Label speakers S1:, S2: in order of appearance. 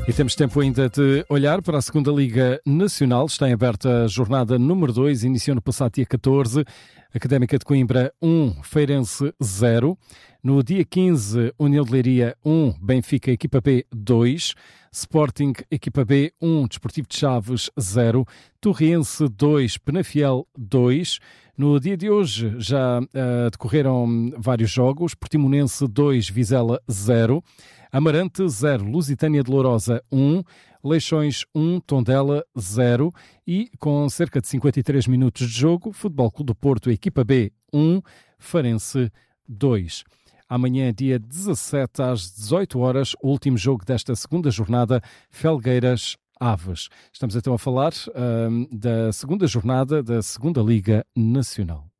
S1: E temos tempo ainda de olhar para a segunda Liga Nacional. Está em aberta a jornada número 2, iniciou no passado dia 14. Académica de Coimbra 1, Feirense 0. No dia 15, União de Leiria 1, Benfica Equipa B 2. Sporting Equipa B 1, Desportivo de Chaves 0. Torriense 2, Penafiel 2. No dia de hoje já decorreram vários jogos. Portimonense 2, Vizela 0. Amarante 0, Lusitânia de Lourosa 1, Leixões 1, Tondela 0 e com cerca de 53 minutos de jogo, Futebol Clube do Porto, Equipa B 1, Farense 2. Amanhã, dia 17 às 18 horas, o último jogo desta segunda jornada, Felgueiras Aves. Estamos então a falar da segunda jornada da segunda Liga Nacional.